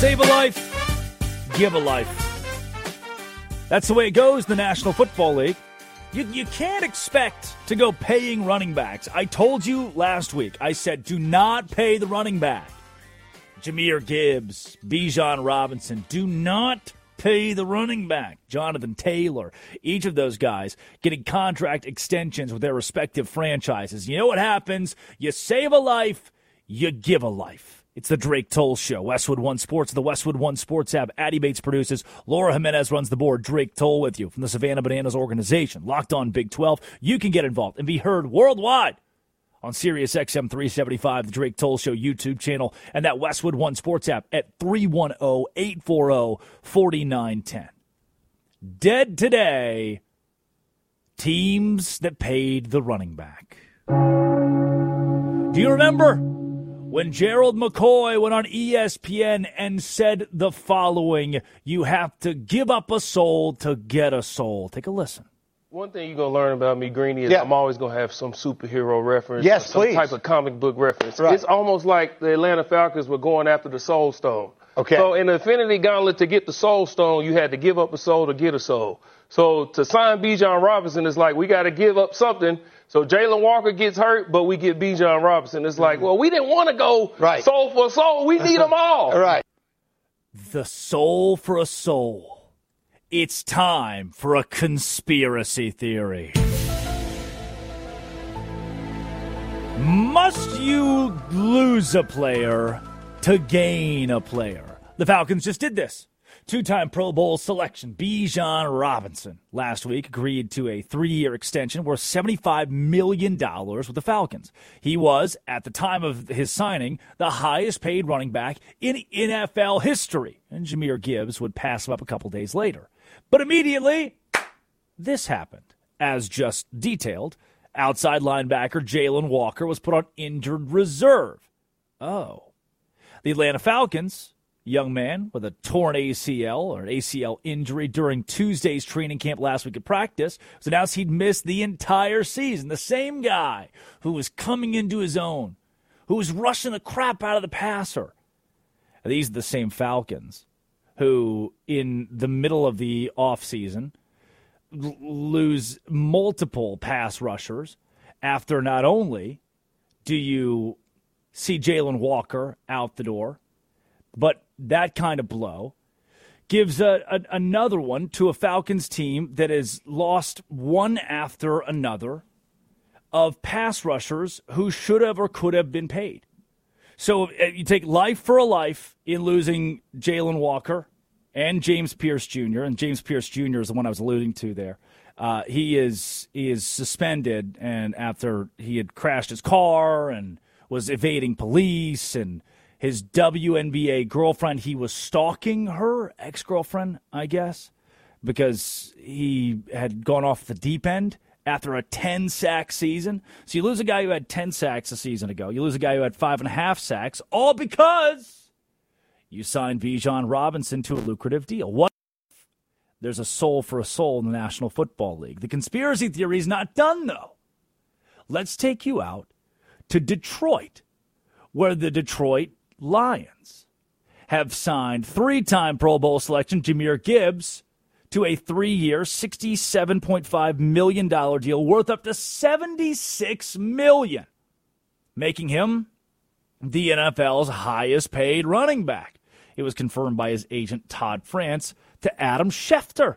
Save a life, give a life. That's the way it goes in the National Football League. You can't expect to go paying running backs. I told you last week, I said do not pay the running back. Jahmyr Gibbs, Bijan Robinson, do not pay the running back. Jonathan Taylor, each of those guys getting contract extensions with their respective franchises. You know what happens? You save a life, you give a life. It's the Drake Toll Show. Westwood One Sports, the Westwood One Sports app. Addie Bates produces. Laura Jimenez runs the board. Drake Toll with you from the Savannah Bananas organization. Locked on Big 12. You can get involved and be heard worldwide on Sirius XM 375, the Drake Toll Show YouTube channel, and that Westwood One Sports app at 310-840-4910. Dead today, teams that paid the running back. Do you remember when Gerald McCoy went on ESPN and said the following, you have to give up a soul to get a soul? Take a listen. One thing you're going to learn about me, Greeny, is I'm always going to have some superhero reference. Yes, some please. type of comic book reference. Right. It's almost like the Atlanta Falcons were going after the Soul Stone. Okay. So in the Infinity Gauntlet, to get the Soul Stone, you had to give up a soul to get a soul. So to sign Bijan Robinson, it's like we got to give up something. So Jalen Walker gets hurt, but we get Bijan Robinson. It's like, well, we didn't want to go soul for soul. We need them all. Right. The soul for a soul. It's time for a conspiracy theory. Must you lose a player to gain a player? The Falcons just did this. Two-time Pro Bowl selection Bijan Robinson last week agreed to a 3-year extension worth $75 million with the Falcons. He was, at the time of his signing, the highest-paid running back in NFL history, and Jahmyr Gibbs would pass him up a couple days later. But immediately, this happened. As just detailed, outside linebacker Jalen Walker was put on injured reserve. Oh. The Atlanta Falcons, young man with a torn ACL or an ACL injury during Tuesday's training camp last week at practice, it was announced he'd missed the entire season. The same guy who was coming into his own, who was rushing the crap out of the passer. These are the same Falcons who, in the middle of the offseason, lose multiple pass rushers after not only do you see Jalen Walker out the door, but that kind of blow gives another one to a Falcons team that has lost one after another of pass rushers who should have or could have been paid. So you take life for a life in losing Jalen Walker and James Pierce Jr., and James Pierce Jr. is the one I was alluding to there. He is suspended, and after he had crashed his car and was evading police, and his WNBA girlfriend, he was stalking her ex-girlfriend, I guess, because he had gone off the deep end after a 10-sack season. So you lose a guy who had 10 sacks a season ago. You lose a guy who had 5.5 sacks, all because you signed Bijan Robinson to a lucrative deal. What if there's a soul for a soul in the National Football League? The conspiracy theory is not done, though. Let's take you out to Detroit, where the Detroit Lions have signed 3-time Pro Bowl selection Jahmyr Gibbs to a 3-year, $67.5 million deal worth up to $76 million, making him the NFL's highest-paid running back. It was confirmed by his agent, Todd France, to Adam Schefter.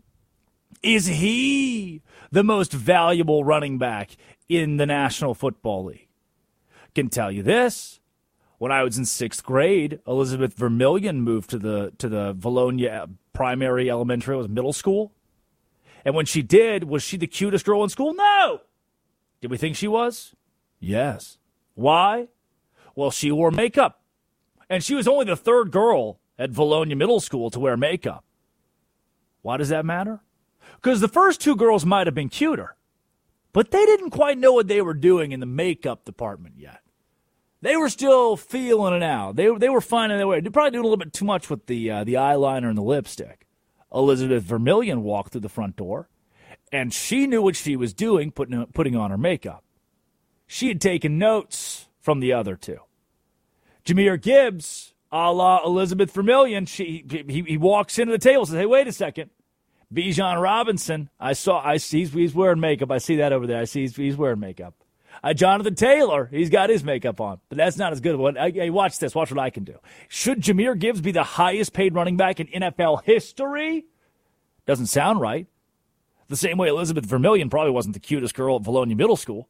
Is he the most valuable running back in the National Football League? Can tell you this. When I was in 6th grade, Elizabeth Vermillion moved to the Valonia primary elementary, it was middle school. And when she did, was she the cutest girl in school? No! Did we think she was? Yes. Why? Well, she wore makeup. And she was only the 3rd girl at Valonia Middle School to wear makeup. Why does that matter? Because the first 2 girls might have been cuter, but they didn't quite know what they were doing in the makeup department yet. They were still feeling it out. They were finding their way. They're probably doing a little bit too much with the eyeliner and the lipstick. Elizabeth Vermillion walked through the front door, and she knew what she was doing, putting on her makeup. She had taken notes from the other 2. Jahmyr Gibbs, a la Elizabeth Vermillion. He walks into the table and says, hey, wait a second. Bijan Robinson, he's wearing makeup. I see that over there. I see he's wearing makeup. Jonathan Taylor, he's got his makeup on, but that's not as good of one. Hey, watch this. Watch what I can do. Should Jahmyr Gibbs be the highest paid running back in NFL history? Doesn't sound right. The same way Elizabeth Vermillion probably wasn't the cutest girl at Bologna Middle School.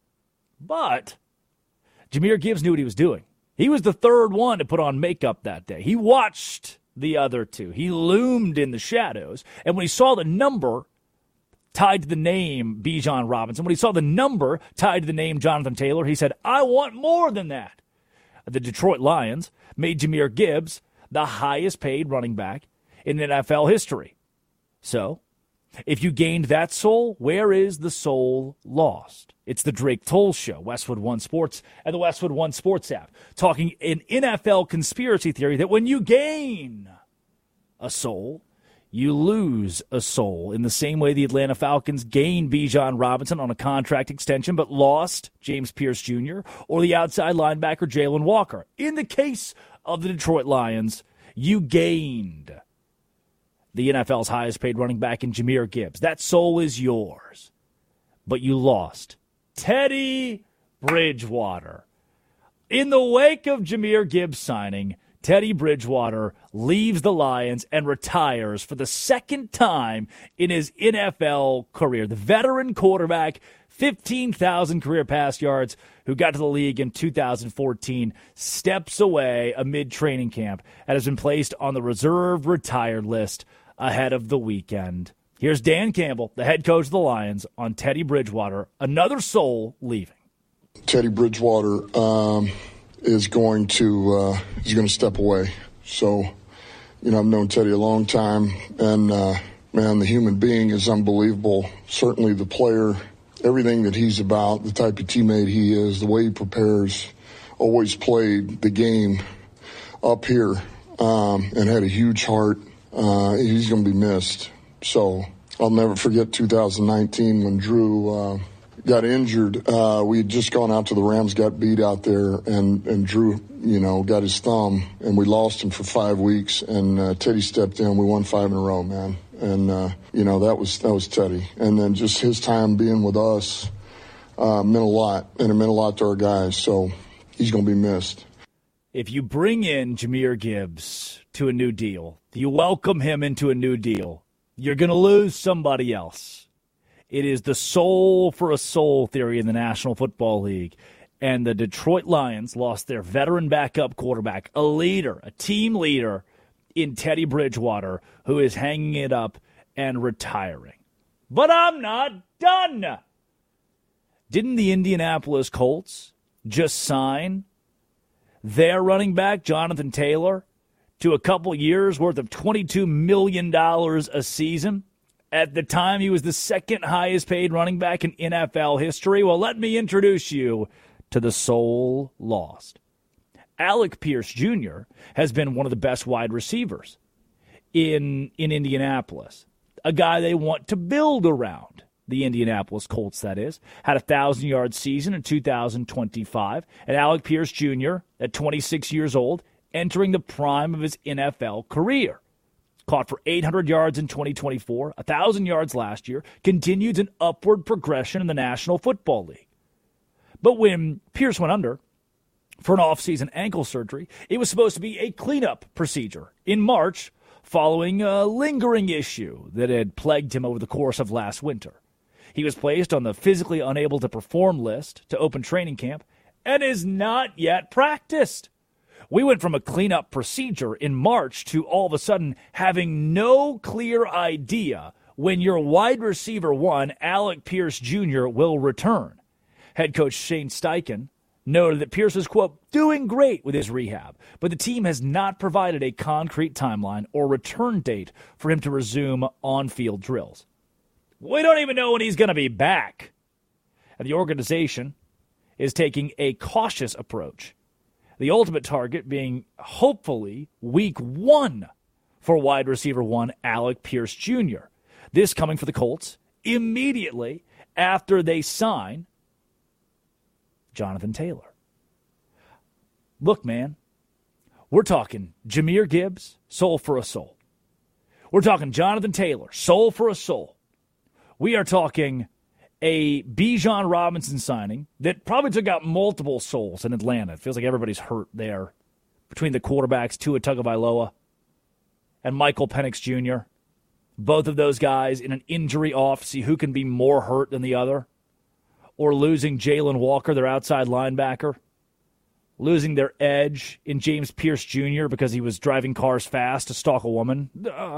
But Jahmyr Gibbs knew what he was doing. He was the third one to put on makeup that day. He watched the other two. He loomed in the shadows. And when he saw the number tied to the name Bijan Robinson, when he saw the number tied to the name Jonathan Taylor, he said, I want more than that. The Detroit Lions made Jahmyr Gibbs the highest paid running back in NFL history. So, if you gained that soul, where is the soul lost? It's the Drake Toll Show, Westwood One Sports, and the Westwood One Sports app, talking an NFL conspiracy theory that when you gain a soul, you lose a soul, in the same way the Atlanta Falcons gained Bijan Robinson on a contract extension but lost James Pierce Jr. or the outside linebacker Jalen Walker. In the case of the Detroit Lions, you gained the NFL's highest paid running back in Jahmyr Gibbs. That soul is yours. But you lost Teddy Bridgewater. In the wake of Jahmyr Gibbs signing, Teddy Bridgewater leaves the Lions and retires for the second time in his NFL career. The veteran quarterback, 15,000 career pass yards, who got to the league in 2014, steps away amid training camp and has been placed on the reserve retired list ahead of the weekend. Here's Dan Campbell, the head coach of the Lions, on Teddy Bridgewater, another soul leaving. Teddy Bridgewater is going to step away. So, I've known Teddy a long time, and man, the human being is unbelievable. Certainly the player, everything that he's about, the type of teammate he is, the way he prepares, always played the game up here, and had a huge heart. He's going to be missed. So I'll never forget 2019 when Drew got injured. We had just gone out to the Rams, got beat out there, and Drew, got his thumb, and we lost him for 5 weeks. And Teddy stepped in. We won 5 in a row, man. And that was Teddy. And then just his time being with us meant a lot, and it meant a lot to our guys. So he's going to be missed. If you bring in Jahmyr Gibbs to a new deal, you welcome him into a new deal, you're going to lose somebody else. It is the soul for a soul theory in the National Football League. And the Detroit Lions lost their veteran backup quarterback, a leader, a team leader in Teddy Bridgewater, who is hanging it up and retiring. But I'm not done. Didn't the Indianapolis Colts just sign their running back, Jonathan Taylor, to a couple years worth of $22 million a season? At the time, he was the second highest paid running back in NFL history. Well, let me introduce you to the soul lost. Alec Pierce Jr. has been one of the best wide receivers in Indianapolis, a guy they want to build around. The Indianapolis Colts, that is, had a 1,000-yard season in 2025, and Alec Pierce Jr., at 26 years old, entering the prime of his NFL career. Caught for 800 yards in 2024, 1,000 yards last year, continues an upward progression in the National Football League. But when Pierce went under for an off-season ankle surgery, it was supposed to be a cleanup procedure in March following a lingering issue that had plagued him over the course of last winter. He was placed on the physically unable to perform list to open training camp and is not yet practiced. We went from a cleanup procedure in March to all of a sudden having no clear idea when your wide receiver one, Alec Pierce Jr., will return. Head coach Shane Steichen noted that Pierce is, quote, doing great with his rehab, but the team has not provided a concrete timeline or return date for him to resume on-field drills. We don't even know when he's going to be back. And the organization is taking a cautious approach. The ultimate target being, hopefully, week 1 for wide receiver one, Alec Pierce Jr. This coming for the Colts immediately after they sign Jonathan Taylor. Look, man, We're talking Jahmyr Gibbs, soul for a soul. We're talking Jonathan Taylor, soul for a soul. We are talking a Bijan Robinson signing that probably took out multiple souls in Atlanta. It feels like everybody's hurt there between the quarterbacks, Tua Tagovailoa and Michael Penix Jr. Both of those guys in an injury off, see who can be more hurt than the other. Or losing Jalen Walker, their outside linebacker. Losing their edge in James Pierce Jr. because he was driving cars fast to stalk a woman.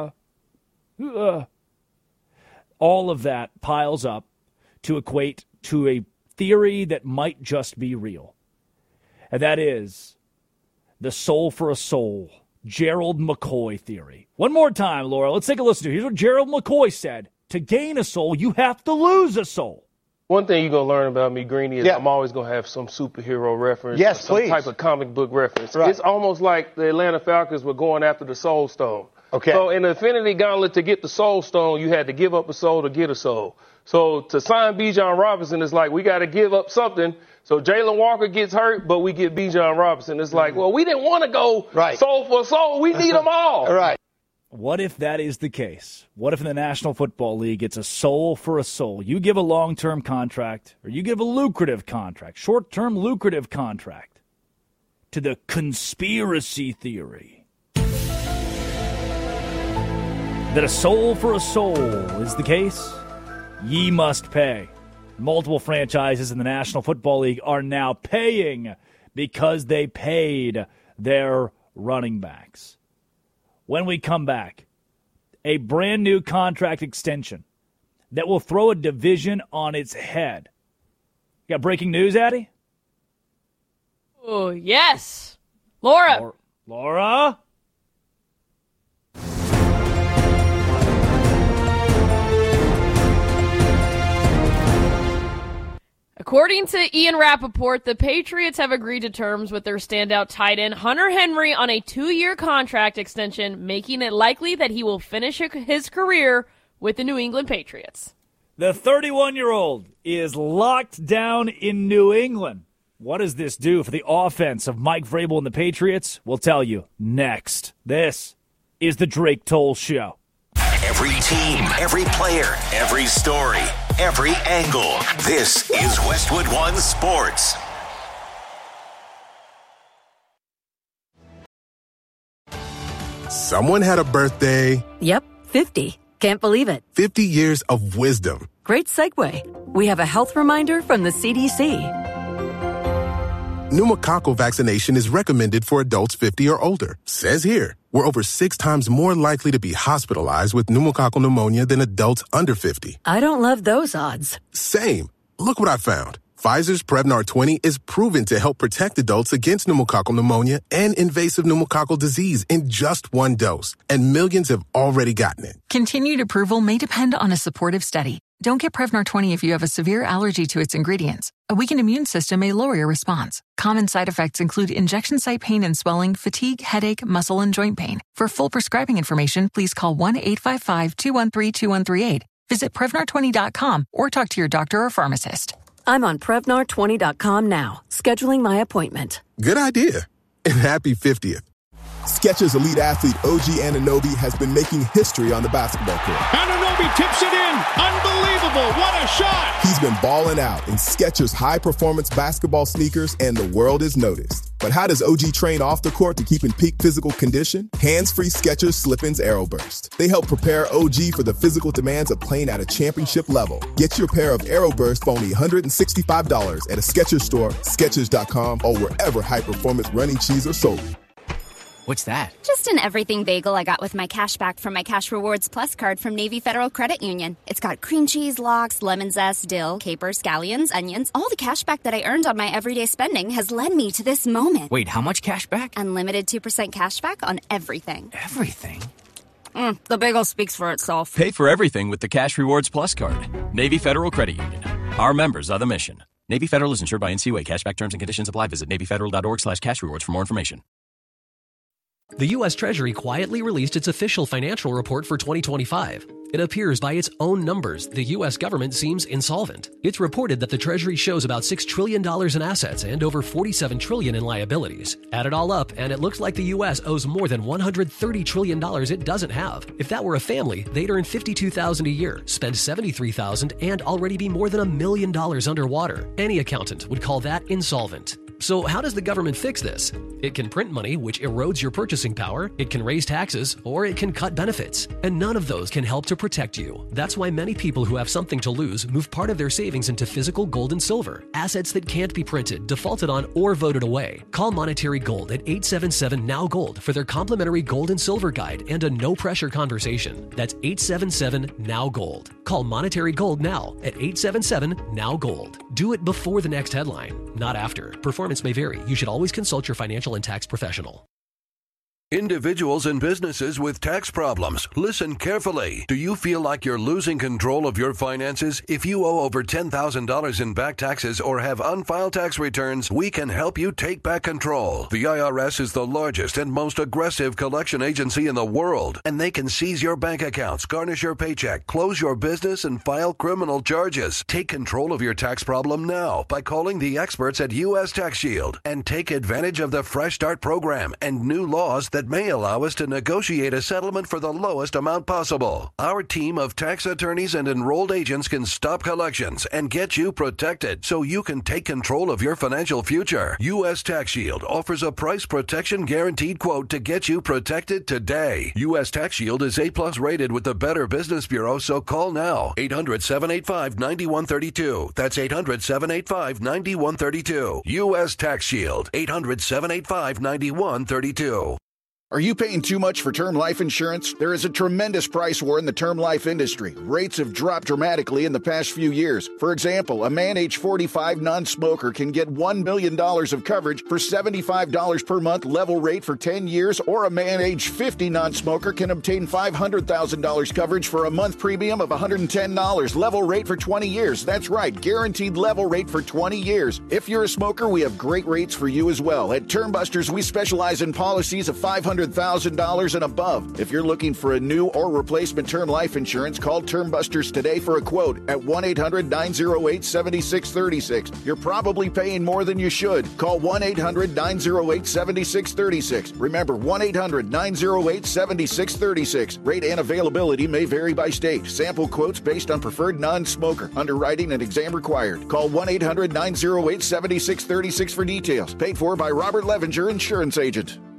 All of that piles up to equate to a theory that might just be real. And that is the soul for a soul, Gerald McCoy theory. One more time, Laura, let's take a listen to it. Here's what Gerald McCoy said. To gain a soul, you have to lose a soul. One thing you're going to learn about me, Greeny, is I'm always going to have some superhero reference. Yes, some please. type of comic book reference. Right. It's almost like the Atlanta Falcons were going after the Soul Stone. Okay. So in the Infinity Gauntlet, to get the Soul Stone, you had to give up a soul to get a soul. So to sign Bijan Robinson, it's like we got to give up something. So Jalen Walker gets hurt, but we get Bijan Robinson. It's like, well, we didn't want to go soul for soul. We need them all. Right. What if that is the case? What if in the National Football League it's a soul for a soul? You give a long-term contract, or you give a lucrative contract, short-term lucrative contract, to the conspiracy theory that a soul for a soul is the case? Ye must pay. Multiple franchises in the National Football League are now paying because they paid their running backs. When we come back, a brand new contract extension that will throw a division on its head. You got breaking news, Addie? Oh, yes. Laura. Laura? According to Ian Rappaport, the Patriots have agreed to terms with their standout tight end Hunter Henry on a 2-year contract extension, making it likely that he will finish his career with the New England Patriots. The 31-year-old is locked down in New England. What does this do for the offense of Mike Vrabel and the Patriots? We'll tell you next. This is the Drake Toll Show. Every team, every player, every story, every angle. This is Westwood One Sports. Someone had a birthday. Yep, 50. Can't believe it. 50 years of wisdom. Great segue. We have a health reminder from the CDC. Pneumococcal vaccination is recommended for adults 50 or older. Says here, we're over 6 times more likely to be hospitalized with pneumococcal pneumonia than adults under 50. I don't love those odds. Same. Look what I found. Pfizer's Prevnar 20 is proven to help protect adults against pneumococcal pneumonia and invasive pneumococcal disease in just 1 dose. And millions have already gotten it. Continued approval may depend on a supportive study. Don't get Prevnar 20 if you have a severe allergy to its ingredients. A weakened immune system may lower your response. Common side effects include injection site pain and swelling, fatigue, headache, muscle, and joint pain. For full prescribing information, please call 1-855-213-2138. Visit Prevnar20.com or talk to your doctor or pharmacist. I'm on Prevnar20.com now, scheduling my appointment. Good idea. And happy 50th. Skechers elite athlete OG Anunoby has been making history on the basketball court. Anunoby tips it in. Unbelievable. What a shot. He's been balling out in Skechers high-performance basketball sneakers, and the world has noticed. But how does OG train off the court to keep in peak physical condition? Hands-free Skechers Slip-ins AeroBurst. They help prepare OG for the physical demands of playing at a championship level. Get your pair of AeroBurst for only $165 at a Skechers store, Skechers.com, or wherever high-performance running shoes are sold. What's that? Just an everything bagel I got with my cash back from my Cash Rewards Plus card from Navy Federal Credit Union. It's got cream cheese, lox, lemon zest, dill, capers, scallions, onions. All the cash back that I earned on my everyday spending has led me to this moment. Wait, how much cash back? Unlimited 2% cash back on everything. Everything? The bagel speaks for itself. Pay for everything with the Cash Rewards Plus card. Navy Federal Credit Union. Our members are the mission. Navy Federal is insured by NCUA. Cashback terms and conditions apply. Visit NavyFederal.org/cashrewards for more information. The U.S. Treasury quietly released its official financial report for 2025. It appears by its own numbers, the U.S. government seems insolvent. It's reported that the Treasury shows about $6 trillion in assets and over $47 trillion in liabilities. Add it all up, and it looks like the U.S. owes more than $130 trillion it doesn't have. If that were a family, they'd earn $52,000 a year, spend $73,000, and already be more than $1 million underwater. Any accountant would call that insolvent. So how does the government fix this? It can print money, which erodes your purchasing power, it can raise taxes, or it can cut benefits. And none of those can help to protect you. That's why many people who have something to lose move part of their savings into physical gold and silver, assets that can't be printed, defaulted on, or voted away. Call Monetary Gold at 877-NOW-GOLD for their complimentary gold and silver guide and a no-pressure conversation. That's 877-NOW-GOLD. Call Monetary Gold now at 877-NOW-GOLD. Do it before the next headline, not after. Performance may vary. You should always consult your financial and tax professional. Individuals and businesses with tax problems, listen carefully. Do you feel like you're losing control of your finances? If you owe over $10,000 in back taxes or have unfiled tax returns, we can help you take back control. The IRS is the largest and most aggressive collection agency in the world, and they can seize your bank accounts, garnish your paycheck, close your business, and file criminal charges. Take control of your tax problem now by calling the experts at U.S. Tax Shield and take advantage of the Fresh Start program and new laws that may allow us to negotiate a settlement for the lowest amount possible. Our team of tax attorneys and enrolled agents can stop collections and get you protected so you can take control of your financial future. U.S. Tax Shield offers a price protection guaranteed quote to get you protected today. U.S. Tax Shield is A+ rated with the Better Business Bureau, so call now. 800-785-9132. That's 800-785-9132. U.S. Tax Shield. 800-785-9132. Are you paying too much for term life insurance? There is a tremendous price war in the term life industry. Rates have dropped dramatically in the past few years. For example, a man age 45 non-smoker can get $1 million of coverage for $75 per month level rate for 10 years, or a man age 50 non-smoker can obtain $500,000 coverage for a month premium of $110 level rate for 20 years. That's right, guaranteed level rate for 20 years. If you're a smoker, we have great rates for you as well. At Term Busters, we specialize in policies of $500,000 and above. If you're looking for a new or replacement term life insurance, call Term Busters today for a quote at 1-800-908-7636. You're probably paying more than you should. Call 1-800-908-7636. Remember, 1-800-908-7636. Rate and availability may vary by state. Sample quotes based on preferred non-smoker. Underwriting and exam required. Call 1-800-908-7636 for details. Paid for by Robert Levenger, Insurance Agent.